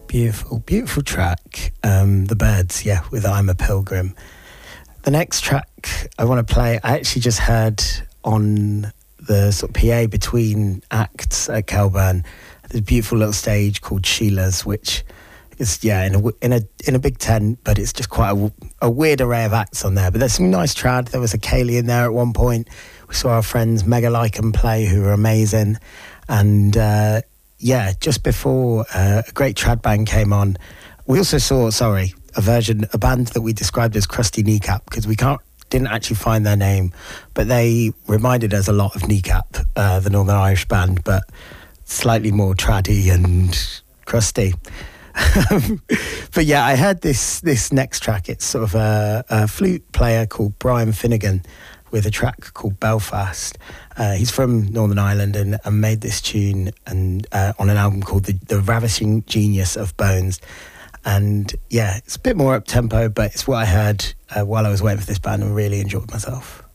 Beautiful, beautiful track. The Birds, yeah, with I'm a Pilgrim. The next track I want to play, I actually just heard on the sort of PA between acts at Kelburn. There's a beautiful little stage called Sheila's, which is, yeah, in a big tent, but it's just quite a weird array of acts on there. But there's some nice trad. There was a Kaylee in there at one point. We saw our friends Mega Lycan play, who were amazing. And yeah, just before a great trad band came on, we also saw, a band that we described as Crusty Kneecap, because we didn't actually find their name, but they reminded us a lot of Kneecap, the Northern Irish band, but slightly more traddy and crusty. But yeah, I heard this next track. It's sort of a flute player called Brian Finnegan with a track called Belfast. He's from Northern Ireland and made this tune and on an album called The Ravishing Genius of Bones. And yeah, it's a bit more up-tempo, but it's what I heard while I was waiting for this band and really enjoyed myself.